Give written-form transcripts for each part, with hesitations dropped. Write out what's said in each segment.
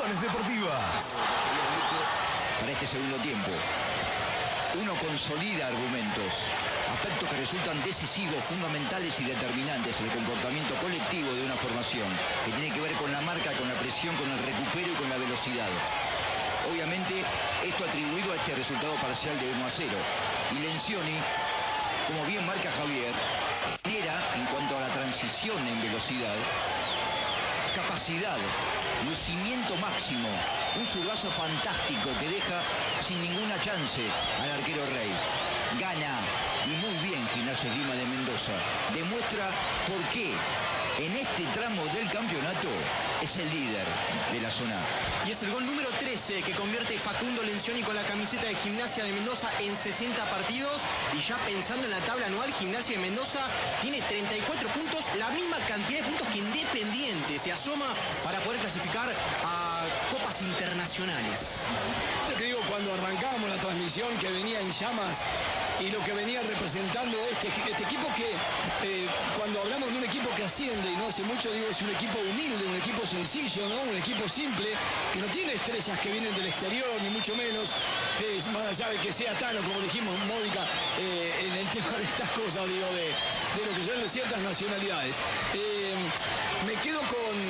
Razones Deportivas. Para este segundo tiempo, uno consolida argumentos, aspectos que resultan decisivos, fundamentales y determinantes en el comportamiento colectivo de una formación, que tiene que ver con la marca, con la presión, con el recupero y con la velocidad. Obviamente, esto atribuido a este resultado parcial de 1-0. Y Lencioni, como bien marca Javier, genera, en cuanto a la transición en velocidad, capacidad, lucimiento máximo, un zurdazo fantástico que deja sin ninguna chance al arquero Rey. Gana, y muy bien, Gimnasia Esgrima de Mendoza. Demuestra por qué en este tramo del campeonato es el líder de la zona. Y es el gol número 13 que convierte Facundo Lencioni con la camiseta de Gimnasia de Mendoza en 60 partidos. Y ya pensando en la tabla anual, Gimnasia de Mendoza tiene 34 puntos, la misma cantidad de puntos que Independiente. Se asoma para poder clasificar a copas internacionales. Yo te digo, cuando arrancábamos la transmisión, que venía en llamas, y lo que venía representando este equipo que, cuando hablamos de un equipo que asciende, y no hace mucho, digo, es un equipo humilde, un equipo sencillo, ¿no? Un equipo simple, que no tiene estrellas que vienen del exterior, ni mucho menos, más allá de que sea Tano, como dijimos, Mónica, en el tema de estas cosas, digo, de lo que son de ciertas nacionalidades. Me quedo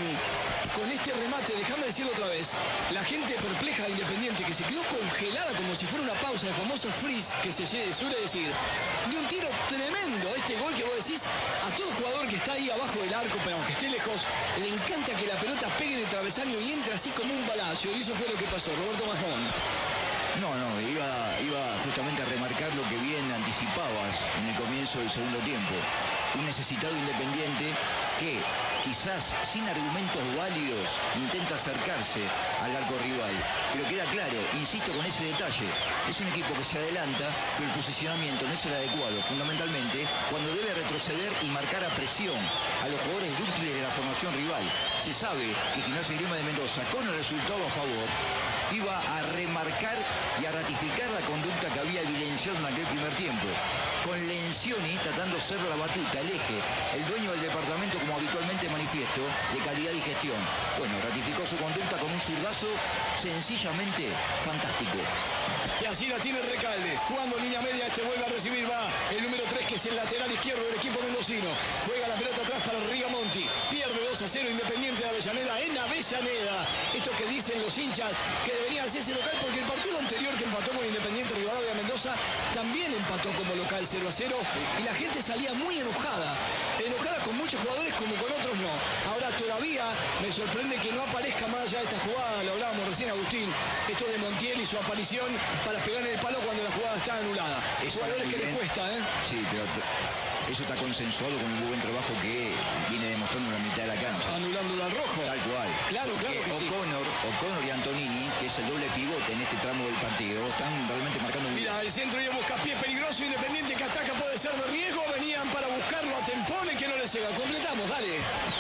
con este remate, déjame decirlo otra vez, la gente perpleja de Independiente, que se quedó congelada como si fuera una pausa, el famoso freeze que se suele decir, de un tiro tremendo, este gol que vos decís, a todo jugador que está ahí abajo del arco, pero aunque esté lejos, le encanta que la pelota pegue en el travesaño y entre así como un balazo, y eso fue lo que pasó. Roberto Majón. No, iba justamente a remarcar lo que bien anticipabas en el comienzo del segundo tiempo. Un necesitado Independiente que, quizás sin argumentos válidos, intenta acercarse al arco rival. Pero queda claro, insisto con ese detalle, es un equipo que se adelanta, pero el posicionamiento no es el adecuado, fundamentalmente cuando debe retroceder y marcar a presión a los jugadores útiles de la formación rival. Se sabe que Gimnasia Esgrima de Mendoza, con el resultado a favor, iba a remarcar y a ratificar la conducta que había evidenciado en aquel primer tiempo. Con Lencioni tratando de ser la batuta, el eje, el dueño del departamento, como habitualmente manifiesto, de calidad y gestión. Bueno, ratificó su conducta con un zurdazo sencillamente fantástico. Y así la tiene Recalde, jugando en línea media, este vuelve a recibir, va el número 3, que es el lateral izquierdo del equipo mendocino. Juega la pelota atrás para Rigamonti, pierde 2-0 Independiente de Avellaneda, en Avellaneda. Esto que dicen los hinchas, que debería hacerse local, porque el partido anterior que empató con Independiente Rivadavia Mendoza, también empató como local 0-0, y la gente salía muy enojada con muchos jugadores como con otros no. Ahora todavía me sorprende que no aparezca más allá de esta jugada, lo hablábamos recién, Agustín, esto de Montiel y su aparición para pegar en el palo cuando la jugada está anulada. Jugadores que les cuesta, ¿eh? Sí, pero eso está consensuado con el buen trabajo que viene demostrando en la mitad de la cancha. Anulándolo al rojo. Tal cual. Claro que sí. O'Connor y Antonini, que es el doble pivote en este tramo del partido, están realmente marcando muy bien. Mira, el centro y el buscapié peligroso, Independiente que ataca, puede ser de riesgo, venían para buscarlo a Tempone, que no les llega. Completamos, dale.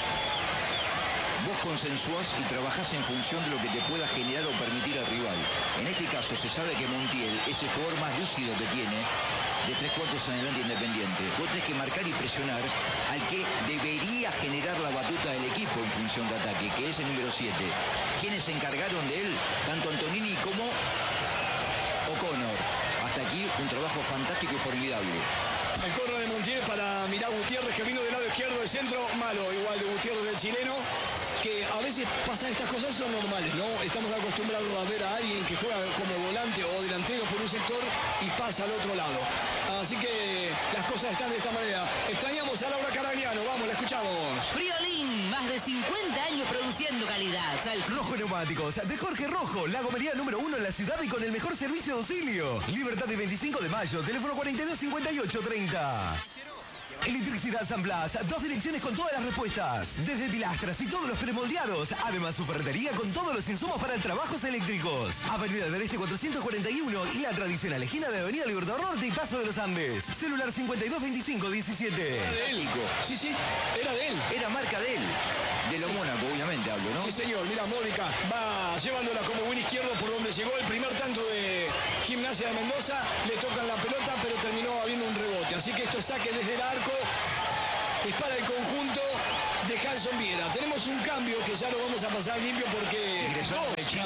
Vos consensuás y trabajás en función de lo que te pueda generar o permitir al rival. En este caso se sabe que Montiel es el jugador más lúcido que tiene, de 3/4 en adelante Independiente. Vos tenés que marcar y presionar al que debería generar la batuta del equipo en función de ataque, que es el número 7. ¿Quiénes se encargaron de él? Tanto Antonini como O'Connor. Hasta aquí un trabajo fantástico y formidable. El corner de Montiel para Mirá Gutiérrez, que vino del lado izquierdo del centro, malo igual de Gutiérrez, del chileno, que a veces pasan estas cosas, son normales, ¿no? Estamos acostumbrados a ver a alguien que juega como volante o delantero por un sector y pasa al otro lado. Así que las cosas están de esta manera. Extrañamos a Laura Caragliano, vamos, la escuchamos. Friolín, más de 50 años produciendo calidad. Rojo Neumáticos, de Jorge Rojo, la gomería número 1 en la ciudad y con el mejor servicio de auxilio. Libertad de 25 de mayo, teléfono 425830. Electricidad San Blas, 2 direcciones con todas las respuestas, desde pilastras y todos los premoldeados, además su ferretería con todos los insumos para trabajos eléctricos. Avenida del Este 441 y la tradicional esquina de Avenida Libertador Norte y Paso de los Andes. Celular 522517. Era de él, sí, era de él. Era marca de él. De lo Mónaco, obviamente hablo, ¿no? Sí, señor. Mira, Mónica va llevándola como buen izquierdo por donde llegó el primer tanto de Gimnasia de Mendoza. Le tocan la pelota, pero terminó habiendo un rebote. Así que esto saque desde el arco. Es para el conjunto de Hanson Viera. Tenemos un cambio que ya lo vamos a pasar limpio porque... Ingresó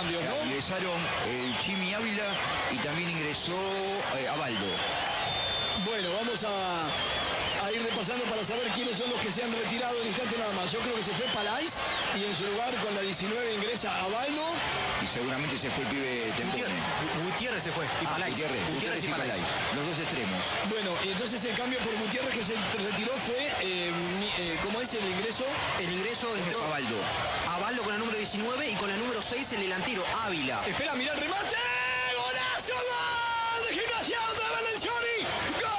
ingresaron el Chimi Ávila y también ingresó Abaldo. Bueno, vamos a ir repasando para saber quiénes son los que se han retirado en instante nada más. Yo creo que se fue Palais y en su lugar con la 19 ingresa Abaldo. Y seguramente se fue el pibe Tempone. Gutiérrez se fue. Y Palais. Gutiérrez y Palais. Los dos extremos. Bueno, y entonces el cambio por Gutiérrez que se retiró fue, ¿cómo es el ingreso? El ingreso entró Abaldo. Abaldo con la número 19 y con la número 6 el delantero Ávila. Espera, mirá el remate. ¡Golazo! ¡Gol! De Gimnasia otra vez Lencioni. ¡Gol!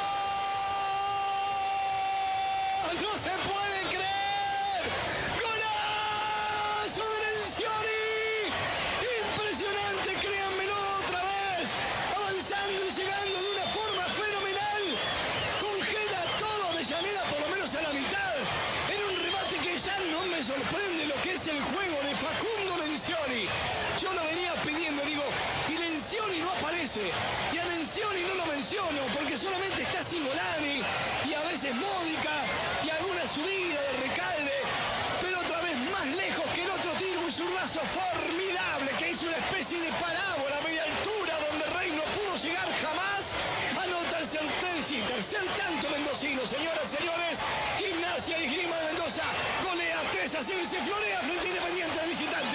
¡No se puede creer! ¡Golazo de Lencioni! Impresionante, créanmelo otra vez. Avanzando y llegando de una forma fenomenal. Congela todo Avellaneda, por lo menos a la mitad. En un remate que ya no me sorprende lo que es el juego de Facundo Lencioni. Yo lo venía pidiendo, digo, y Lencioni no aparece. Y a Lencioni no lo menciono porque solamente está Singolani y a veces Módica y alguna subida de Recalde, pero otra vez más lejos que el otro tiro, un zurdazo formidable que hizo una especie de parábola a media altura donde Rey no pudo llegar jamás. Anota el tercer tanto mendocino, señoras y señores. Gimnasia y Esgrima de Mendoza golea 3-0 y se florea frente a Independiente de visitante.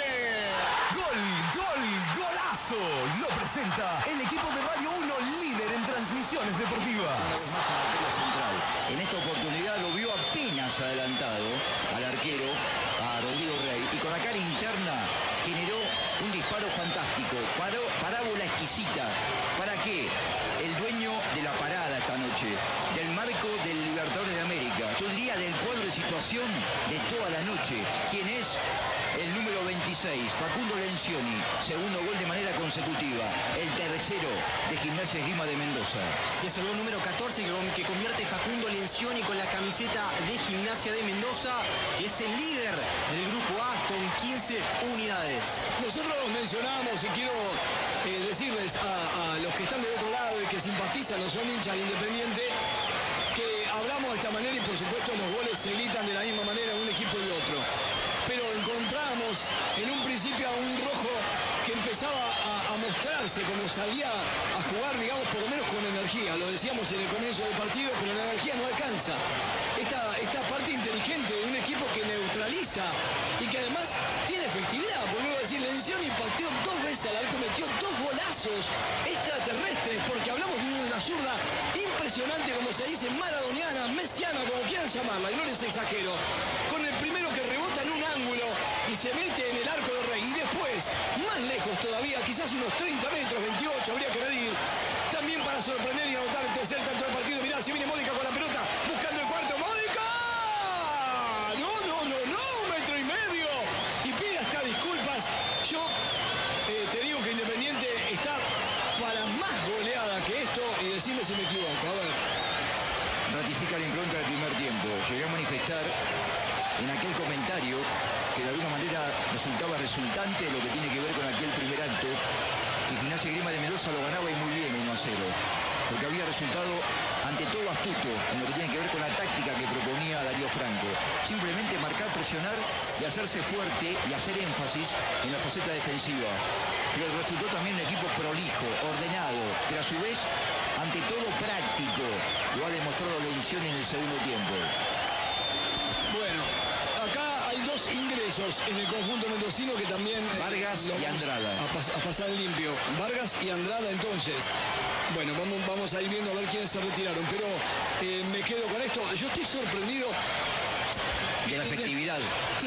¡Golazo! Lo presenta el equipo de Radio 1, líder en transmisiones deportivas. Una vez más en la arquero central. En esta oportunidad lo vio apenas adelantado al arquero, a Rodrigo Rey, y con la cara interna generó un disparo fantástico, parábola exquisita. ¿Para qué? El dueño de la parada esta noche, del marco del Libertadores de América, yo diría del cuadro de situación de toda la noche. ¿Quién es? El número 26, Facundo Lencioni, segundo gol de manera consecutiva, el tercero de Gimnasia Esgrima de Mendoza. Y es el gol número 14 que convierte Facundo Lencioni con la camiseta de Gimnasia de Mendoza, que es el líder del grupo A con 15 unidades. Nosotros mencionamos, y quiero decirles a los que están del otro lado y que simpatizan o son hinchas de Independiente, que hablamos de esta manera y por supuesto los goles se gritan de la misma manera de un equipo y otro. Pero encontramos en un principio a un rojo que empezaba a mostrarse como salía a jugar, digamos, por lo menos con energía. Lo decíamos en el comienzo del partido, pero la energía no alcanza. Esta parte inteligente de un equipo que neutraliza y que además tiene efectividad. Vuelvo a decir, Lencioni pateó 2 veces al arco, metió 2 golazos extraterrestres, porque hablamos de una zurda impresionante, como se dice, maradoniana, mesiana, como quieran llamarla, y no les exagero. Con el primero que rebota en un ángulo y se mete en el arco de Rey. Y después, más lejos todavía, quizás unos 30 metros, 28, habría que medir. También para sorprender y anotar el tercer tanto del partido. Mirá, si viene Módica con la pelota, buscando el cuarto. ¡Módica! No, 1,5 metros. Y pide hasta disculpas. Yo te digo que Independiente está para más goleada que esto y decime si me equivoco. A ver. Ratifica la impronta del primer tiempo. Llegué a manifestar en aquel comentario que de alguna manera resultaba resultante de lo que tiene que ver con aquel primer acto, y Gimnasia Esgrima de Mendoza lo ganaba y muy bien 1-0, porque había resultado ante todo astuto en lo que tiene que ver con la táctica que proponía Darío Franco. Simplemente marcar, presionar y hacerse fuerte y hacer énfasis en la faceta defensiva. Pero resultó también un equipo prolijo, ordenado, pero a su vez ante todo práctico. Lo ha demostrado Lencioni en el segundo tiempo. Bueno, acá hay 2 ingresos en el conjunto mendocino que también... Vargas y Andrada. A pasar limpio. Vargas y Andrada entonces. Bueno, vamos a ir viendo a ver quiénes se retiraron. Pero me quedo con esto. Yo estoy sorprendido... De la efectividad.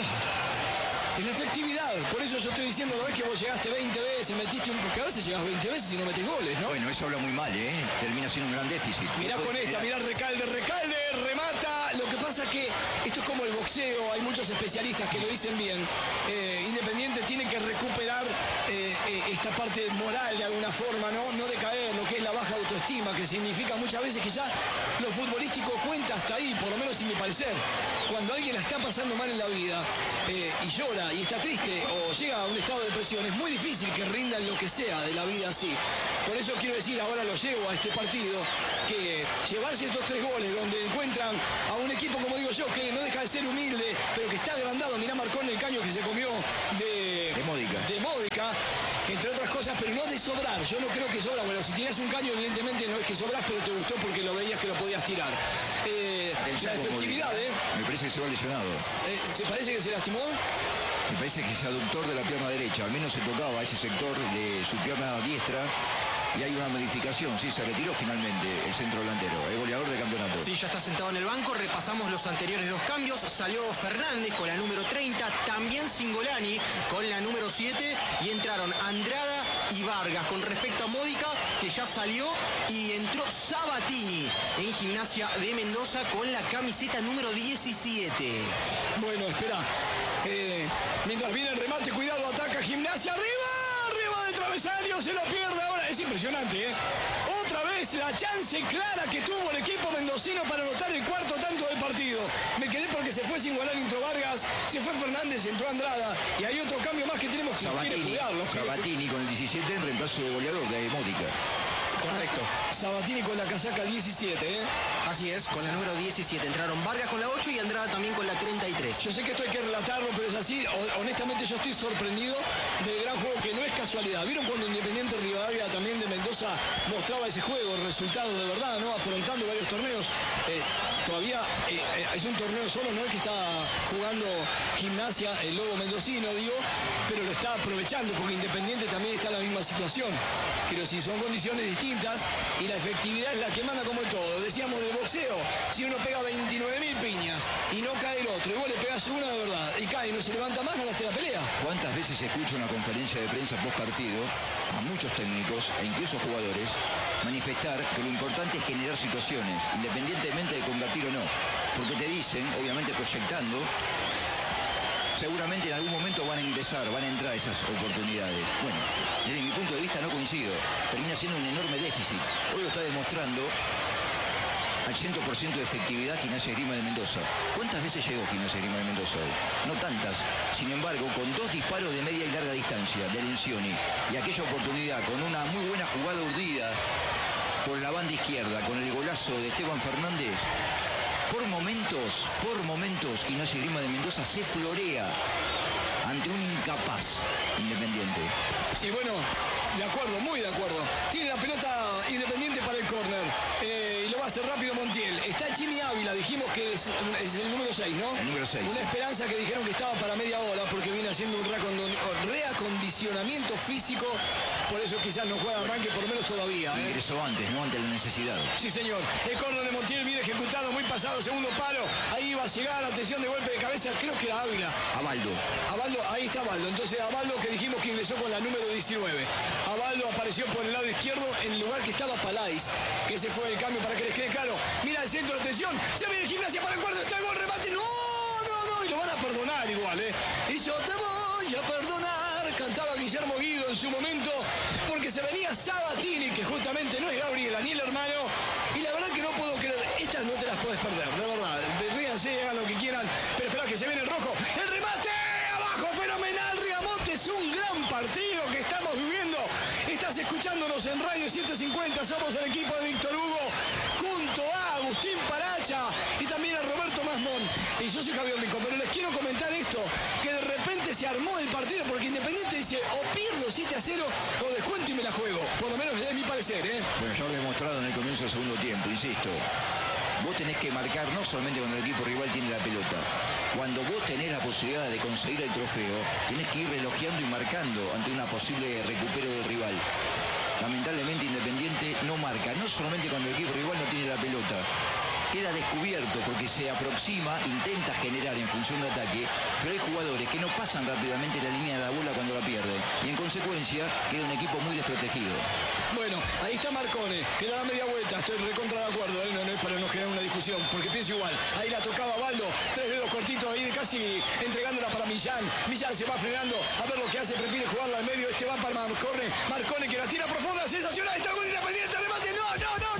En la efectividad, por eso yo estoy diciendo, ¿no ves que vos llegaste 20 veces, metiste un... Porque a veces llegas 20 veces y no metes goles, ¿no? Bueno, eso habla muy mal, ¿eh? Termina siendo un gran déficit. Mirá con esta, mirá Recalde, remata. Lo que pasa es que esto es como el boxeo, hay muchos especialistas que lo dicen bien. Independiente tiene que recuperar esta parte moral de alguna forma, ¿no? No decaer, lo que es la baja autoestima, que significa muchas veces que ya lo futbolístico cuenta hasta ahí, por lo menos sin mi parecer. Cuando alguien la está pasando mal en la vida y llora y está triste o llega a un estado de depresión, es muy difícil que rindan lo que sea de la vida así. Por eso quiero decir, ahora lo llevo a este partido, que llevarse estos 3 goles donde encuentran a un equipo, como digo yo, que no deja de ser humilde, pero que está agrandado. Mirá Marcón el caño que se comió de Módica. entre otras cosas, pero no de sobrar. Yo no creo que sobra. Bueno, si tienes un caño, evidentemente no es que sobras, pero te gustó porque lo veías que lo podías tirar. La efectividad, Me parece que se va lesionado. ¿Te parece que se lastimó? Me parece que es aductor de la pierna derecha. Al menos se tocaba ese sector de su pierna diestra. Y hay una modificación, sí, se retiró finalmente el centro delantero, el goleador de campeonato. Sí, ya está sentado en el banco, repasamos los anteriores dos cambios. Salió Fernández con la número 30, también Cingolani con la número 7 y entraron Andrada y Vargas. Con respecto a Módica, que ya salió, y entró Sabatini en Gimnasia de Mendoza con la camiseta número 17. Bueno, espera. Mientras viene el remate, cuidado, ataca Gimnasia, arriba del travesaño, se lo pierde ahora. Es impresionante, ¿eh? Otra vez la chance clara que tuvo el equipo mendocino para anotar el cuarto tanto del partido. Me quedé porque se fue Cingolani, entró Vargas, se fue Fernández, entró Andrada. Y hay otro cambio más que tenemos que cuidarlo. Sabatini con el 17 en reemplazo de goleador de Módica. Correcto. Sabatini con la casaca 17, ¿eh? Así es, con la número 17. Entraron Vargas con la 8 y Andrada también con la 33. Yo sé que esto hay que relatarlo, pero es así. Honestamente yo estoy sorprendido del gran juego, que no es casualidad. ¿Vieron cuando Independiente Rivadavia también de Mendoza mostraba ese juego, el resultado de verdad, ¿no? Afrontando varios torneos. Todavía es un torneo solo, no es que está jugando Gimnasia, el Lobo mendocino, digo, pero lo está aprovechando porque Independiente también está en la misma situación. Pero si son condiciones distintas y la efectividad es la que manda como en todo. Decíamos del boxeo, si uno pega 29.000 piñas y no cae el otro, y vos le pegas una de verdad y cae y no se levanta más, ganaste la pelea. ¿Cuántas veces escucho una conferencia de prensa post partido a muchos técnicos e incluso jugadores manifestar que lo importante es generar situaciones, independientemente de convertir o no? Porque te dicen, obviamente proyectando, seguramente en algún momento van a entrar esas oportunidades. Bueno, desde mi punto de vista no coincido. Termina siendo un enorme déficit. Hoy lo está demostrando al 100% de efectividad Gimnasia Esgrima de Mendoza. ¿Cuántas veces llegó Gimnasia Esgrima de Mendoza hoy? No tantas. Sin embargo, con 2 disparos de media y larga distancia de Lencioni y aquella oportunidad con una muy buena jugada urdida por la banda izquierda, con el golazo de Esteban Fernández, por momentos, Gimnasia Esgrima de Mendoza se florea ante un incapaz Independiente. Sí, bueno, de acuerdo, muy de acuerdo. Tiene la pelota Independiente para el córner. Y lo va a hacer rápido Montiel. Está Jimmy Ávila, dijimos que es el número 6, ¿no? El número 6. Una esperanza que dijeron que estaba para media hora porque viene haciendo un reacondicionamiento físico. Por eso quizás no juega arranque, por lo menos todavía. Ingresó antes, ¿no? Ante la necesidad. Sí, señor. El córner de Montiel viene ejecutado, muy pasado, segundo palo. Ahí va a llegar, atención de golpe de cabeza, creo que era Ávila. Abaldo, ahí está Abaldo. Entonces Abaldo, que dijimos que ingresó con la número 19. Abaldo apareció por el lado izquierdo en el lugar que estaba Palais, que ese fue el cambio para que les quede claro. Mira el centro de atención, se viene Gimnasia para el cuarto, está el gol, remate, no, y lo van a perdonar igual, Y yo te voy a perdonar, cantaba Guillermo Guido en su momento, porque se venía Sabatini, que justamente no es Gabriela ni el hermano, y la verdad que no puedo creer, estas no te las puedes perder, de verdad, ríanse, hagan lo que quieran, pero espera que se viene el rojo, el remate, abajo, fenomenal, Riamonte, es un gran partido que estamos viviendo. Estás escuchándonos en Radio 750, somos el equipo de Víctor Hugo, junto a Agustín Paracha y también a Roberto Masmón. Y yo soy Javier Rico, pero les quiero comentar esto, que de repente se armó el partido porque Independiente dice, o pierdo 7-0 o descuento y me la juego. Por lo menos es mi parecer, Bueno, ya lo he demostrado en el comienzo del segundo tiempo, insisto. Vos tenés que marcar no solamente cuando el equipo rival tiene la pelota. Cuando vos tenés la posibilidad de conseguir el trofeo, tenés que ir relojeando y marcando ante una posible recupero del rival. Lamentablemente Independiente no marca, no solamente cuando el equipo rival no tiene la pelota. Queda descubierto porque se aproxima, intenta generar en función de ataque, pero hay jugadores que no pasan rápidamente la línea de la bola cuando la pierden. Y en consecuencia queda un equipo muy desprotegido. Bueno, ahí está Marcone, que da la media vuelta, estoy recontra de acuerdo, no es para no generar una discusión, porque pienso igual. Ahí la tocaba Baldo, 3 dedos cortitos ahí casi entregándola para Millán. Millán se va frenando, a ver lo que hace, prefiere jugarla al medio, este va para Marcone que la tira profunda, sensacional, está con Independiente, remate, no.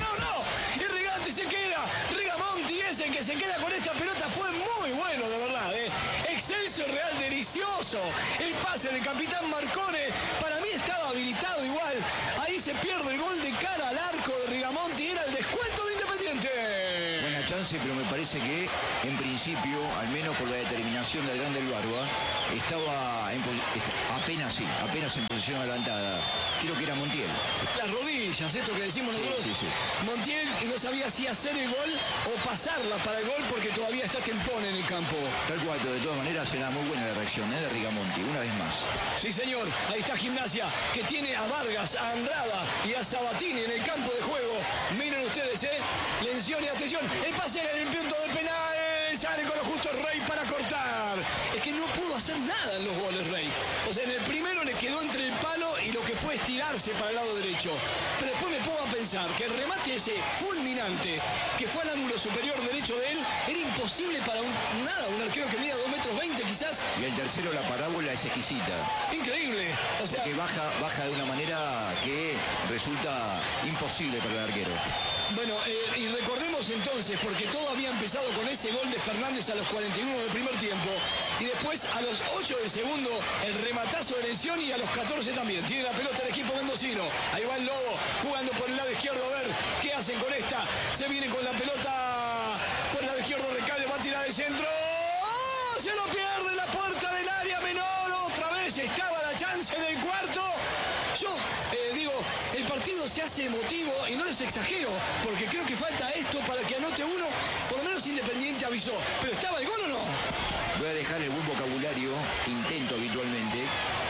Y Rigante se queda, Rigamonti es el que se queda con esta pelota, fue muy bueno, de verdad, excelso, real, delicioso. El pase del capitán Marcone, para mí estaba habilitado igual. Ahí se pierde el gol de cara al arco de Rigamonti, era el descuento de Independiente. Buena chance chance, pero me parece que en principio, al menos por la determinación del grande El Barba, estaba apenas en posición adelantada. Creo que era Montiel. Las rodillas, esto que decimos nosotros. Sí. Montiel no sabía si hacer el gol o pasarla para el gol porque todavía está Tempón en el campo. Tal cual, pero de todas maneras era muy buena la reacción de Rigamonti, una vez más. Sí, señor, ahí está Gimnasia, que tiene a Vargas, a Andrada y a Sabatini en el campo de juego. Miren ustedes, Lención y atención, el pase en el punto de penal, sale con lo justo Rey para cortar. Es que no pudo hacer nada en los goles Rey. O sea, en el primero le quedó entre el palo y lo que fue estirarse para el lado derecho. Pero después me pongo a pensar que el remate ese fulminante, que fue al ángulo superior derecho de él, era imposible para un arquero que mida 2,20 metros quizás. Y el tercero, la parábola es exquisita. Increíble. O sea, porque baja de una manera que resulta imposible para el arquero. Bueno, y recordemos entonces, porque todo había empezado con ese gol de Fernández a los 41 del primer tiempo, y después a los 8 del segundo, el rematazo de Lención, y a los 14 también. Tiene la pelota el equipo mendocino. Ahí va el Lobo, jugando por el lado izquierdo, a ver qué hacen con esta. Se viene con la pelota por el lado izquierdo, Recalde va a tirar de centro. ¡Oh! Se lo pierde en la puerta del área menor. Otra vez estaba la chance del cuarto. Yo digo, el partido se hace emotivo y no les exagero, porque creo que falta esto para que anote uno. Por lo menos Independiente avisó. ¿Pero estaba el gol o no? Voy a dejar el buen vocabulario que intento habitualmente.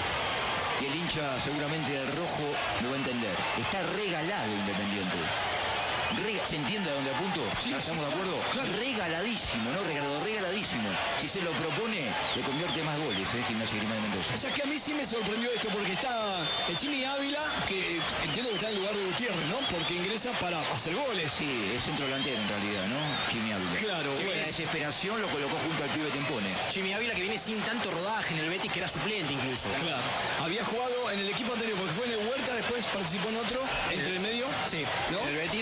Y el hincha seguramente del rojo me va a entender. Está regalado Independiente. ¿Se entiende a dónde apunto? Sí, ¿Estamos de acuerdo? Claro. Regaladísimo, ¿no? Regaladísimo. Si se lo propone, le convierte más goles, Gimnasia y Grima de Mendoza. O sea que a mí sí me sorprendió esto, porque está el Chimi Ávila, que entiendo que está en lugar de Gutiérrez, ¿no? Porque ingresa para hacer goles. Sí, es centro delantero en realidad, ¿no? Jimmy Ávila. Claro, Que bueno. la desesperación lo colocó junto al pibe Tempone. Jimmy Ávila, que viene sin tanto rodaje en el Betis, que era suplente incluso. Claro. Había jugado en el equipo anterior, porque fue en el Huerta, después participó en otro, entre el medio. Sí, ¿no? en el Betis.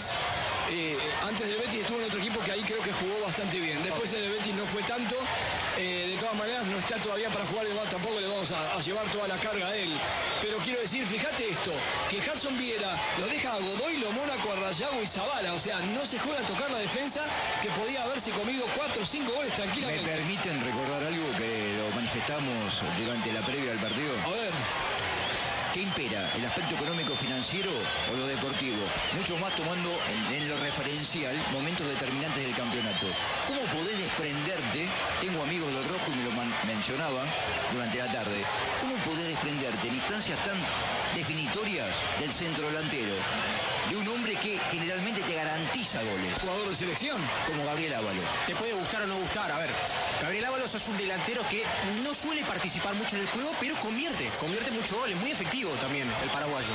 Antes del Betis estuvo en otro equipo que ahí creo que jugó bastante bien. Después en el Betis no fue tanto. De todas maneras no está todavía para jugar, tampoco le vamos a llevar toda la carga a él. Pero quiero decir, fíjate esto, que Hudson Viera lo deja a Godoy, Lo Mónaco, a Rayago y Zavala. O sea, no se juega a tocar la defensa, que podía haberse comido 4 o 5 goles ¿Me tranquilamente. permiten recordar algo que lo manifestamos durante la previa del partido? A ver. ¿Qué impera? ¿El aspecto económico financiero o lo deportivo? Mucho más tomando en lo referencial momentos determinantes del campeonato. ¿Cómo podés desprenderte? Tengo amigos del rojo y me lo mencionaban durante la tarde. ¿Cómo podés desprenderte en instancias tan definitorias del centro delantero? De un hombre que generalmente te garantiza goles. Jugador de selección. Como Gabriel Ábalos. Te puede gustar o no gustar. A ver, Gabriel Ábalos es un delantero que no suele participar mucho en el juego, pero convierte muchos goles, muy efectivo también el paraguayo.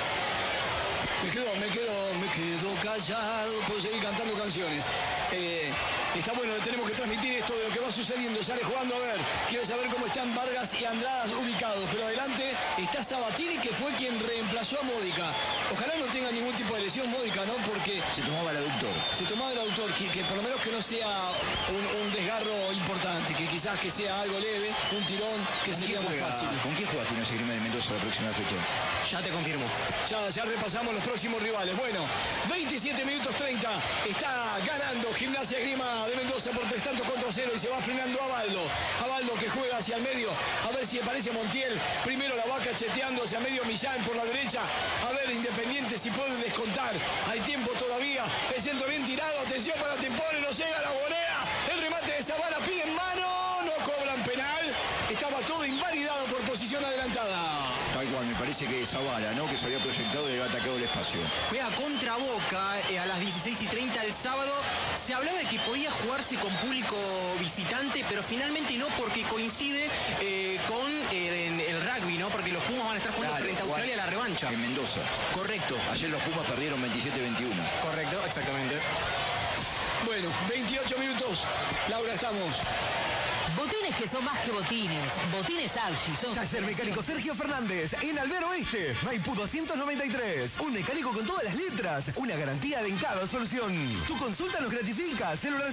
Me quedo callado, puedo seguir cantando canciones. Está bueno, tenemos que transmitir esto de lo que va sucediendo. Sale jugando, a ver, quiero saber cómo están Vargas y Andrada ubicados. Pero adelante está Sabatini, que fue quien reemplazó a Módica. Ojalá no tenga ningún tipo de lesión Módica, ¿no? Porque Se tomaba el aductor. se tomaba el autor, que por lo menos que no sea un desgarro importante, que quizás que sea algo leve, un tirón, que sería más fácil. ¿Con quién juega Gimnasia y Grima de Mendoza la próxima fecha? Ya te confirmo. Ya repasamos los próximos rivales. Bueno, 27 minutos 30. Está ganando Gimnasia Grima de Mendoza por 3 tantos contra 0 y se va frenando a Baldo. A Baldo que juega hacia el medio. A ver si aparece Montiel. Primero la va cacheteando hacia medio Millán por la derecha. A ver Independiente si puede descontar. Hay tiempo todavía. El centro bien tirado. Atención para Tempone. No llega la volea. El remate de Zavala. Piden mano. No cobran penal. Estaba todo invalidado por posición adelantada. Tal cual, me parece que Zavala, ¿no? Que se había proyectado y había atacado el espacio. Juega contra Boca a las 16:30 el sábado. Se hablaba de que podía jugarse con público visitante, pero finalmente no, porque coincide con el rugby, ¿no? Porque los Pumas van a estar jugando frente a Australia la revancha. En Mendoza. Correcto. Ayer los Pumas perdieron 27-21. Correcto, exactamente. Bueno, 28 minutos. Laura, estamos. Botines que son más que botines. Botines Archie son... Taller Mecánico Sergio Fernández, en Albero Oeste, Maipú 293. Un mecánico con todas las letras, una garantía en cada solución. Tu consulta nos gratifica, celular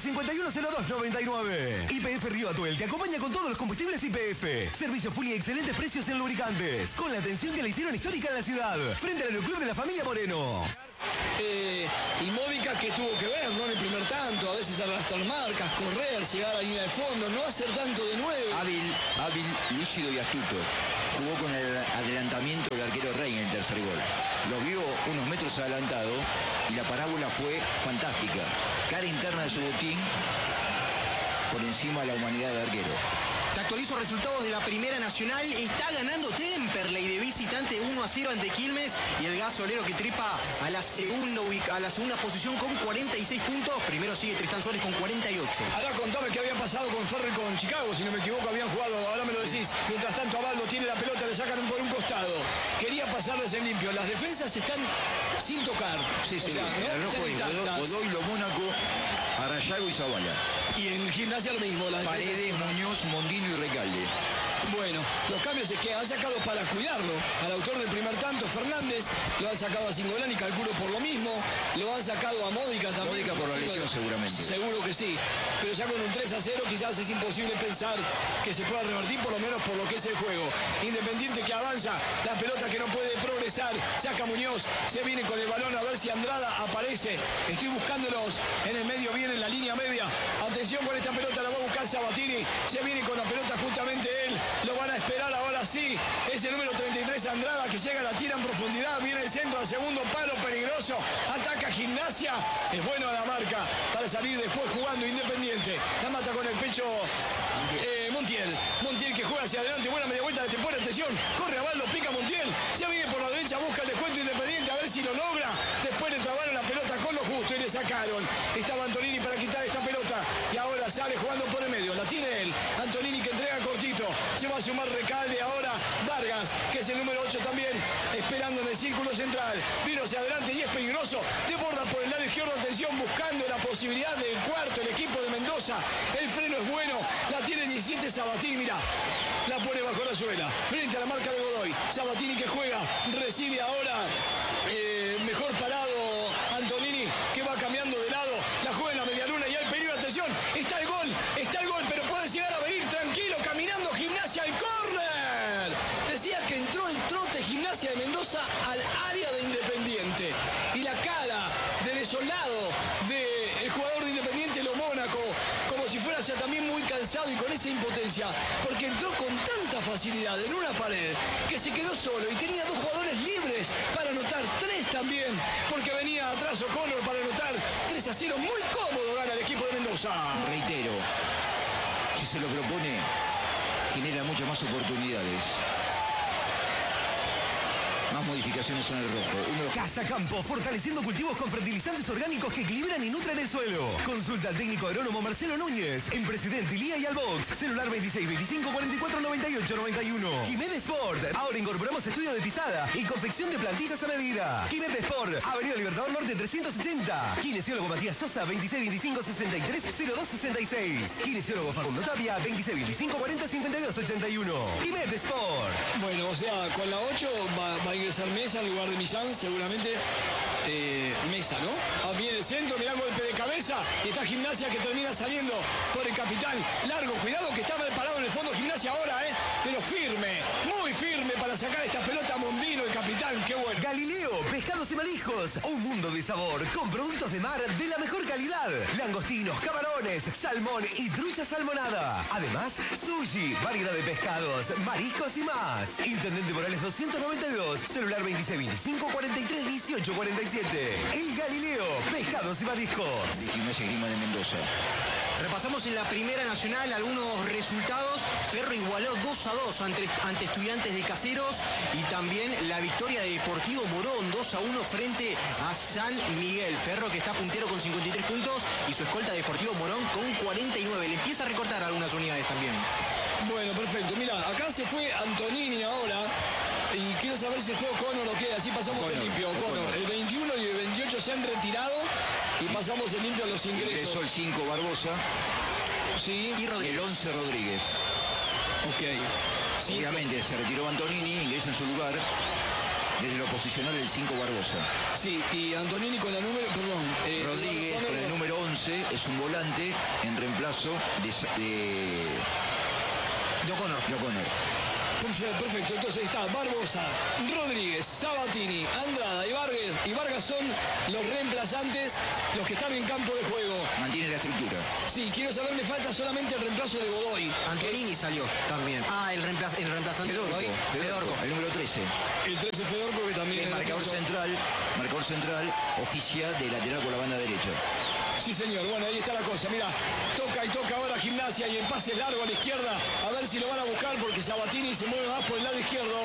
510299. YPF Río Atuel te acompaña con todos los combustibles YPF. Servicio full y excelentes precios en lubricantes. Con la atención que le hicieron histórica en la ciudad. Frente al Aeroclub de la familia Moreno. Y Módica, que tuvo que ver, ¿no? En el primer tanto, a veces arrastrar marcas, correr, llegar a la línea de fondo, no hacer tanto de 9. Hábil, lúcido y astuto. Jugó con el adelantamiento del arquero Rey en el tercer gol. Lo vio unos metros adelantado y la parábola fue fantástica. Cara interna de su botín por encima de la humanidad del arquero. Te actualizo resultados de la Primera Nacional. Está ganando Temperley de visitante 1-0 ante Quilmes. Y el gasolero que trepa a la segunda posición con 46 puntos. Primero sigue Tristán Suárez con 48. Ahora contame qué había pasado con Ferro y con Chicago. Si no me equivoco, habían jugado, ahora me lo decís. Mientras tanto, Abaldo tiene la pelota, le sacan por un costado. Quería pasarles en limpio. Las defensas están sin tocar. Sí, o sea, ¿no? el rojo es Godoy, Lo Mónaco, Arayago y Zabala. Y en Gimnasia lo mismo. Paredes, Muñoz, Mondino y Recalde. Bueno, los cambios es que han sacado para cuidarlo al autor del primer tanto, Fernández, lo han sacado a Cingolani, calculo por lo mismo, lo han sacado a Módica también. Módica por la lesión seguramente. Seguro que sí, pero ya con un 3-0 quizás es imposible pensar que se pueda revertir, por lo menos por lo que es el juego. Independiente que avanza, la pelota que no puede progresar, saca Muñoz, se viene con el balón a ver si Andrada aparece. Estoy buscándolos en el medio, bien en la línea media. Atención con esta pelota, la va a buscar Sabatini, se viene con la pelota justamente él. Lo van a esperar ahora sí. Es el número 33 Andrada que llega, la tira en profundidad. Viene el centro al segundo palo, peligroso. Ataca Gimnasia. Es bueno a la marca para salir después jugando Independiente. La mata con el pecho Montiel. Montiel que juega hacia adelante. Buena media vuelta de temporada. Atención. Corre Abaldo, pica Montiel. Ya viene por la derecha, busca el descuento Independiente. A ver si lo logra. Después le trabaron la pelota con lo justo y le sacaron. Estaba Antonini para quitar esta pelota. Y ahora sale jugando por el medio. La tiene él. Antonini que entrega cortito. Se va a sumar Recalde ahora. Vargas, que es el número 8 también, esperando en el círculo central. Vino hacia adelante y es peligroso. Desborda por el lado izquierdo. Atención, buscando la posibilidad del cuarto, el equipo de Mendoza. El freno es bueno. La tiene 17 Sabatini, mira. La pone bajo la suela. Frente a la marca de Godoy. Sabatini que juega. Recibe ahora. Mejor parado Antonini, que va cambiando de lado. La juega en la medialuna y hay peligro. Atención. Está el gol, pero puede llegar a venir tranquilo, caminando Gimnasia al córner. Decía que entró el trote Gimnasia de Mendoza al área de Independiente. Y la cara de desolado del jugador de Independiente, Lo Mónaco, como si fuera ya también muy cansado y con esa impotencia, porque entró con tanta facilidad en una pared que se quedó solo y tenía dos jugadores libres para anotar, tres también, porque venía atrás O'Connor para anotar 3-0. Muy cómodo gana el equipo de Mendoza. Reitero, si se lo propone, genera muchas más oportunidades. Más modificaciones en el rojo. Casa Campo, fortaleciendo cultivos con fertilizantes orgánicos que equilibran y nutren el suelo. Consulta al técnico agrónomo Marcelo Núñez en Presidente Ilía y Albox. Celular 26 25 44 98 91. Quimet Sport. Ahora incorporamos estudio de pisada y confección de plantillas a medida. Quimet Sport. Avenida Libertador Norte 380. Kinesiólogo Matías Sosa 26 25 63 02 66. Kinesiólogo Facundo Tapia 26 25 40 52 81. Quimet Sport. Bueno, o sea, con la 8 va a ingresar Mesa en lugar de Millán, seguramente Mesa, ¿no? Viene el centro, mirá, golpe de cabeza y está Gimnasia que termina saliendo por el capitán. Largo, cuidado que está mal parado en el fondo Gimnasia ahora, pero firme, muy firme para sacar esta pelota. Mondino, el capitán, qué bueno. Galileo, pescados y mariscos, un mundo de sabor con productos de mar de la mejor calidad. Langostinos, camarones, salmón y trucha salmonada. Además, sushi, variedad de pescados, mariscos y más. Intendente Morales 292, celular 26 25 43 18 47. El Galileo, pescados y mariscos. Gimnasia Grima de Mendoza. Repasamos en la Primera Nacional algunos resultados. Ferro igualó 2-2 ante Estudiantes de Caseros y también la victoria de Deportivo Morón 2-1 frente a San Miguel. Ferro que está puntero con 53 puntos y su escolta Deportivo Morón con 49. Le empieza a recortar algunas unidades también. Bueno, perfecto. Mira, acá se fue Antonini ahora. Y quiero saber si fue O'Connor o qué. Así pasamos en limpio. O'Connor. El 21 y el 28 se han retirado. Y pasamos en limpio a los ingresos. Ingresó el 5 Barbosa. Sí. Y el 11 Rodríguez. Ok. Sí. Obviamente se retiró Antonini, ingresa en su lugar. Desde lo posicional el 5 Barbosa. Sí, y Antonini con el número, Rodríguez con el número 11 es un volante en reemplazo de O'Connor. Perfecto, entonces está Barbosa, Rodríguez, Sabatini, Andrada y Vargas son los reemplazantes, los que están en campo de juego. Mantiene la estructura. Sí, quiero saber, me falta solamente el reemplazo de Godoy. Angelini salió también. El reemplazante de Godoy. Fedorco, el número 13. El 13 Fedorco, que también es marcador central, oficia de lateral por la banda derecha. Sí, señor. Bueno, ahí está la cosa. Mira, toca ahora Gimnasia y el pase largo a la izquierda. A ver si lo van a buscar porque Sabatini se mueve más por el lado izquierdo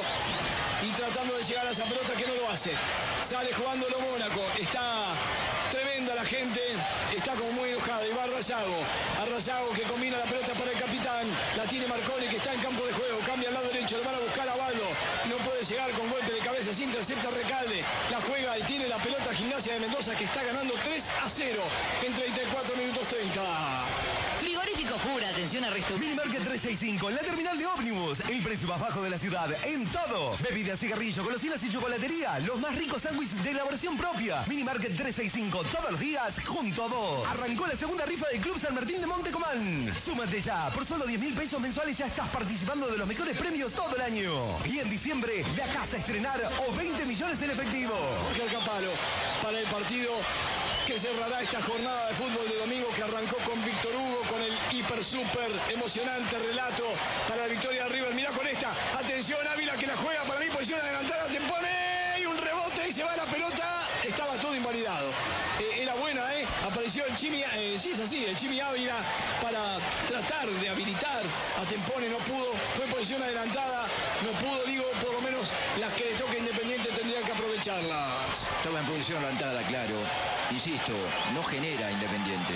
y tratando de llegar a esa pelota que no lo hace. Sale jugando lo Mónaco. Está tremenda la gente. Está como muy enojada. Y va Arrayago que combina la pelota para el capitán. La tiene Marconi que está en campo de juego. Cambia al lado derecho. Lo van a buscar a Baldo. No puede llegar con golpe de cabeza. Se intercepta Recalde. La juega y tiene la pelota Gimnasia de Mendoza que está ganando 3-0 en 34 minutos 30. Frigorífico Fura, atención a resto. Minimarket 365, en la terminal de ómnibus. El precio más bajo de la ciudad, en todo. Bebidas, cigarrillos, golosinas y chocolatería. Los más ricos sándwiches de elaboración propia. Minimarket 365, todos los días, junto a vos. Arrancó la segunda rifa del Club San Martín de Montecomán. Súmate ya, por solo 10.000 pesos mensuales ya estás participando de los mejores premios todo el año. Y en diciembre, la casa a estrenar o 20 millones en efectivo. Jorge Alcapalo, para el partido que cerrará esta jornada de fútbol de domingo que arrancó con Víctor Hugo, con el hiper super emocionante relato para la victoria de River. Mirá con esta, atención Ávila que la juega para mí, posición adelantada, se pone y un rebote y se va la pelota, estaba todo invalidado. Era buena, apareció el Chimi, sí es así, el Chimi Ávila para tratar de habilitar a Tempone, no pudo, fue posición adelantada, no pudo, digo, por lo menos las que le toca Independiente tendrían que aprovecharlas. Estaba en posición adelantada, claro. Insisto, no genera Independiente.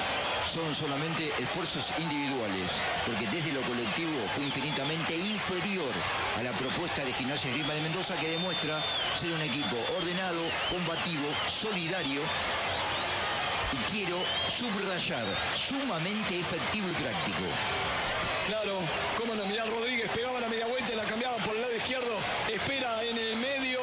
Son solamente esfuerzos individuales, porque desde lo colectivo fue infinitamente inferior a la propuesta de Gimnasia y Esgrima de Mendoza, que demuestra ser un equipo ordenado, combativo, solidario y quiero subrayar, sumamente efectivo y práctico. Claro, cómo no, mirá, Rodríguez pegaba la media vuelta y la cambiaba por el lado izquierdo, espera en el medio,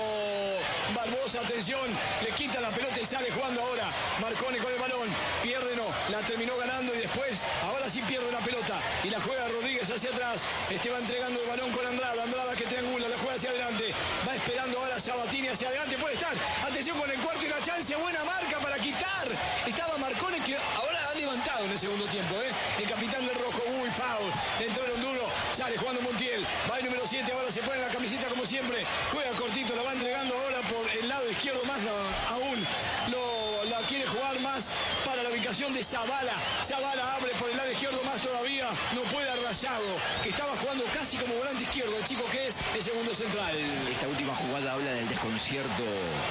Barbosa, atención, le quita la pelota y sale jugando ahora, Marconi con el balón, pierde no, la terminó ganando y después, ahora sí pierde la pelota y la juega Rodríguez hacia atrás, va entregando el balón con Andrada que triangula, la juega hacia adelante, va esperando ahora Sabatini hacia adelante, puede estar, atención con el cuarto y la chance, buena marca para quitar, estaba Marconi que ahora ha levantado en el segundo tiempo, el capitán del rojo, uy, foul, le entraron duro, sale jugando Montiel, va el número 7, ahora se pone la camiseta como siempre, juega cortito, la va entregando ahora por el lado izquierdo más aún, la quiere jugar más para la ubicación de Zavala, abre por el lado izquierdo más todavía, no puede Arrayago, que estaba jugando casi como volante izquierdo, el chico que es el segundo central. Esta última jugada habla del desconcierto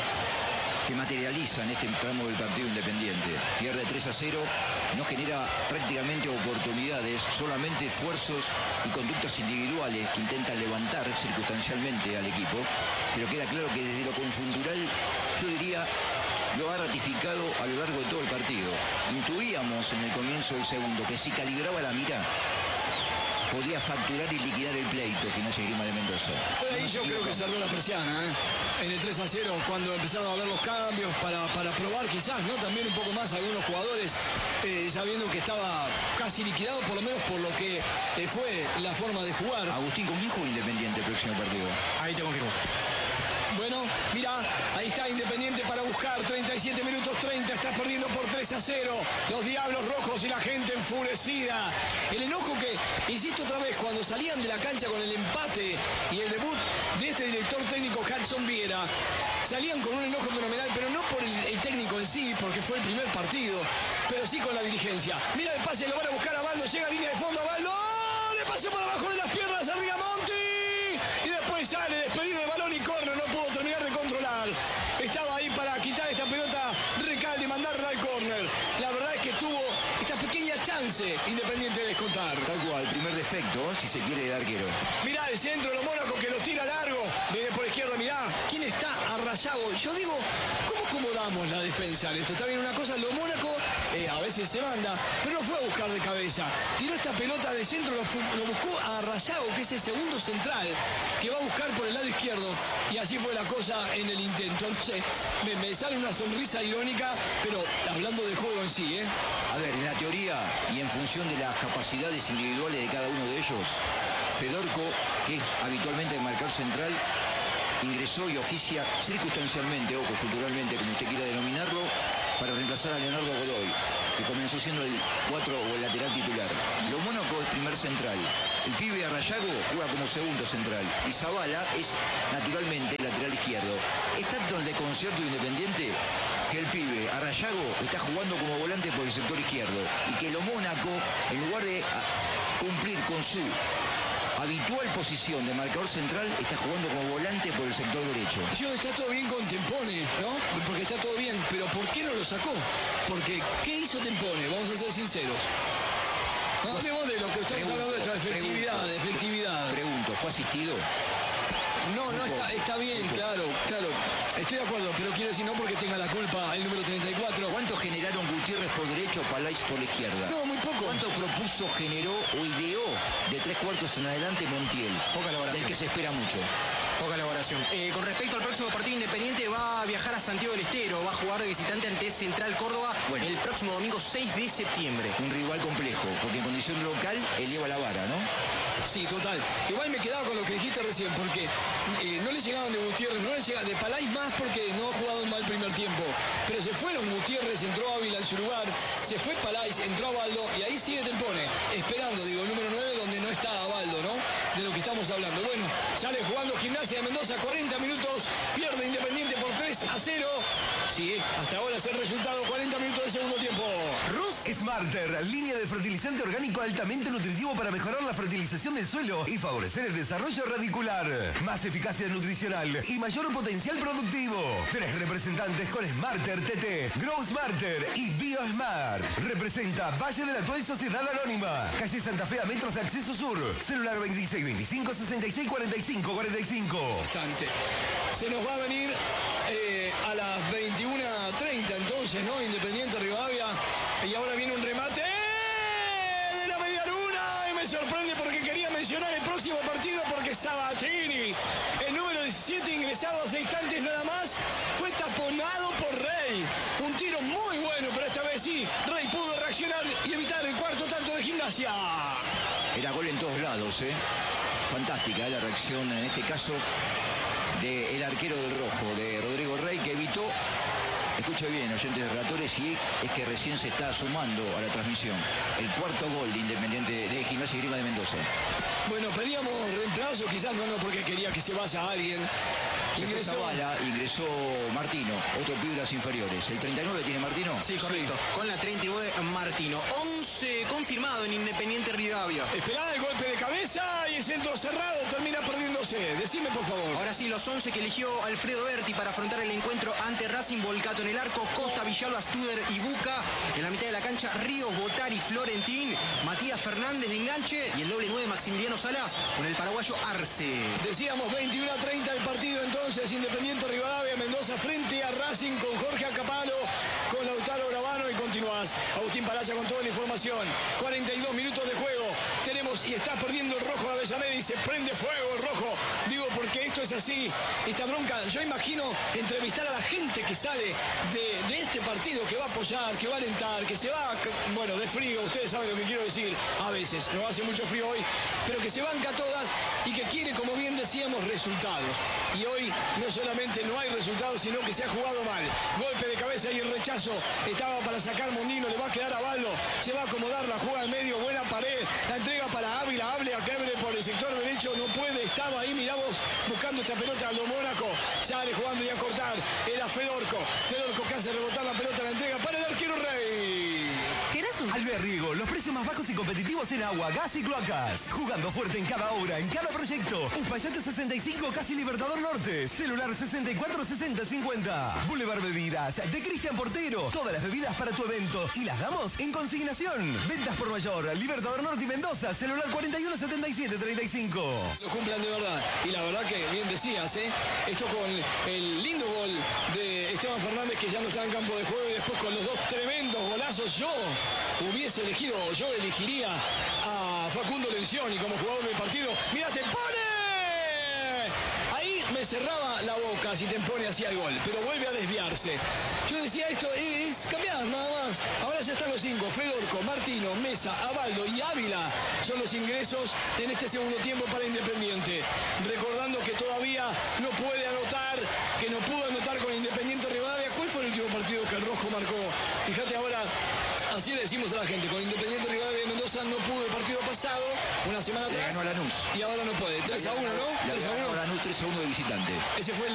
que materializa en este tramo del partido Independiente. Pierde 3-0, no genera prácticamente oportunidades, solamente esfuerzos y conductas individuales que intentan levantar circunstancialmente al equipo, pero queda claro que desde lo conjuntural, yo diría, lo ha ratificado a lo largo de todo el partido. Intuíamos en el comienzo del segundo que si calibraba la mira, podía facturar y liquidar el pleito Gimnasia y Esgrima de Mendoza. Por ahí yo creo que cerró la persiana, en el 3-0, cuando empezaron a ver los cambios para probar quizás, ¿no? También un poco más algunos jugadores, sabiendo que estaba casi liquidado, por lo menos por lo que fue la forma de jugar. Agustín, ¿con quién juega Independiente el próximo partido? Ahí te confirmo. Bueno, mira, ahí está Independiente para buscar, 37 minutos 30, está perdiendo por 3-0, los Diablos Rojos y la gente enfurecida. El enojo que, insisto otra vez, cuando salían de la cancha con el empate y el debut de este director técnico Hudson Viera, salían con un enojo fenomenal, pero no por el técnico en sí, porque fue el primer partido, pero sí con la dirigencia. Mira el pase, lo van a buscar a Baldo, llega a línea de fondo a Baldo, le pasó por abajo de las piernas a Rigamonti, y después sale despedido de balón y córner, no pudo terminar de controlar. Estaba ahí para quitar esta pelota Recalde y mandarla al córner. La verdad es que tuvo esta pequeña chance Independiente de descontar. Tal cual, primer defecto, si se quiere, de arquero. Mirá el centro de los Mónaco que lo tira largo. Viene por izquierda, mirá. ¿Quién está? Arrayago. Yo digo, ¿cómo acomodamos la defensa? Esto está bien una cosa, lo Mónaco a veces se manda, pero no fue a buscar de cabeza. Tiró esta pelota de centro, lo buscó a Arrayago, que es el segundo central, que va a buscar por el lado izquierdo. Y así fue la cosa en el intento. Entonces, me sale una sonrisa irónica, pero hablando del juego en sí, A ver, en la teoría y en función de las capacidades individuales de cada uno de ellos, Fedorco, que es habitualmente el marcador central, ingresó y oficia circunstancialmente o consulturalmente, como usted quiera denominarlo, para reemplazar a Leonardo Godoy, que comenzó siendo el 4 o el lateral titular. Lo Mónaco es primer central. El pibe Arrayago juega como segundo central. Y Zavala es naturalmente lateral izquierdo. Es tanto el desconcierto Independiente que el pibe Arrayago está jugando como volante por el sector izquierdo. Y que Lo Mónaco, en lugar de cumplir con su habitual posición de marcador central, está jugando como volante por el sector derecho. Está todo bien con Tempone, ¿no? Porque está todo bien, pero ¿por qué no lo sacó? Porque, ¿qué hizo Tempone? Vamos a ser sinceros. No hablemos de lo que estamos hablando de esta efectividad. Pregunto, ¿fue asistido? No, está bien, claro. Estoy de acuerdo, pero quiero decir no porque tenga la culpa el número 34. ¿Cuánto generaron Gutiérrez por derecho, Palais por la izquierda? No, muy poco. ¿Cuánto propuso, generó o ideó de 3/4 en adelante Montiel? Poca elaboración. Del que se espera mucho. Poca elaboración. Con respecto al próximo partido, Independiente va a viajar a Santiago del Estero, va a jugar de visitante ante Central Córdoba el próximo domingo 6 de septiembre. Un rival complejo, porque en condición local eleva la vara, ¿no? Sí, total. Igual me quedaba con lo que dijiste recién, porque no le llegaban de Gutiérrez, no le llegaban de Palais más porque no ha jugado un mal primer tiempo. Pero se fueron Gutiérrez, entró Ávila en su lugar, se fue Palais, entró Abaldo y ahí sigue Tempone, esperando, el número 9 donde no está Abaldo, ¿no? De lo que estamos hablando. Bueno, sale jugando Gimnasia de Mendoza, 40 minutos, pierde Independiente por 3-0. Sí, hasta ahora es el resultado, 40 minutos de segundo tiempo. Smarter, línea de fertilizante orgánico altamente nutritivo para mejorar la fertilización del suelo y favorecer el desarrollo radicular. Más eficacia nutricional y mayor potencial productivo. 3 representantes con Smarter TT, Grow Smarter y BioSmart. Representa Valle de la Actual Sociedad Anónima. Calle Santa Fe a metros de acceso sur. Celular 26 25 66 45 45. Bastante. Se nos va a venir a las 21:30 entonces, ¿no? Independiente Rivadavia. Y ahora viene un remate de la media luna. Y me sorprende porque quería mencionar el próximo partido porque Sabatini, el número 17 ingresado hace instantes nada más, fue taponado por Rey. Un tiro muy bueno, pero esta vez sí, Rey pudo reaccionar y evitar el cuarto tanto de Gimnasia. Era gol en todos lados, ¿eh? Fantástica la reacción, en este caso, del arquero del Rojo, de Rodrigo Rey, que evitó, escuche bien, oyentes de relatores, y es que recién se está sumando a la transmisión el cuarto gol de Independiente de Gimnasia y Grima de Mendoza. Bueno, pedíamos reemplazo, quizás no porque quería que se vaya alguien. Ingresó Zavala, ingresó Martino, otro pibe de las inferiores. ¿El 39 tiene Martino? Sí, correcto. Sí. Con la 39 Martino. 11 confirmado en Independiente Rivadavia. Esperaba el golpe de cabeza y el centro cerrado termina perdiéndose. Decime, por favor. Ahora sí, los 11 que eligió Alfredo Berti para afrontar el encuentro ante Racing. Volcato en el arco, Costa, Villalba, Studer y Buca. En la mitad de la cancha, Ríos, Botari, Florentín, Matías Fernández de enganche y el doble 9 Maximiliano Salas con el paraguayo Arce. Decíamos 21:30 el partido entonces. Independiente Rivadavia, Mendoza frente a Racing con Jorge Acapalo, con Lautaro Gravano y continuás. Agustín Palaya con toda la información. 42 minutos de juego. Tenemos y está perdiendo el Rojo de Avellaneda y se prende fuego el Rojo. Digo porque esto es así. Esta bronca, yo imagino entrevistar a la gente que sale de este partido, que va a apoyar, que va a alentar, que se va, de frío, ustedes saben lo que quiero decir. A veces, no hace mucho frío hoy, pero que se banca todas y que quiere, como bien decíamos, resultados. Y hoy no solamente no hay resultados, sino que se ha jugado mal. Golpe de cabeza y el rechazo. Estaba para sacar Mondino, le va a quedar a Baldo. Se va a acomodar la jugada en medio, buena pared. La entrega para Ávila, hable a Quebre por el sector derecho. No puede, estaba ahí, mirá vos, buscando esta pelota a Lo Mónaco. Sale jugando y a cortar. Era Fedorco. Fedorco que hace rebotar la pelota, la entrega para el arquero Rey. Alberriego, los precios más bajos y competitivos en agua, gas y cloacas. Jugando fuerte en cada obra, en cada proyecto. Uspallate 65, casi Libertador Norte. Celular 64 60 50. Boulevard Bebidas, de Cristian Portero. Todas las bebidas para tu evento. Y las damos en consignación. Ventas por mayor, Libertador Norte y Mendoza. Celular 41 77 35. Lo cumplan de verdad. Y la verdad que bien decías, esto con el lindo gol de Esteban Fernández, que ya no está en campo de juego, y después con los dos tremendos golazos. Yo elegiría a Facundo Lencioni como jugador del partido. ¡Mira, te pone! Ahí me cerraba la boca si Tempone hacía el gol, pero vuelve a desviarse. Yo decía, esto es cambiar, nada más. Ahora ya están los 5, Fedorco, Martino, Mesa, Abaldo y Ávila son los ingresos en este segundo tiempo para Independiente. Recordando que todavía no puede anotar, que no pudo anotar con Independiente Rivadavia. ¿Cuál fue el último partido que el Rojo marcó? Fíjate ahora, así le decimos a la gente, con Independiente Rivadavia de Mendoza no pudo el partido pasado, una semana atrás. Le ganó a Lanús. Y ahora no puede. 3-1, ¿no? 3-1. Lanús 3-1 de visitante. Ese fue el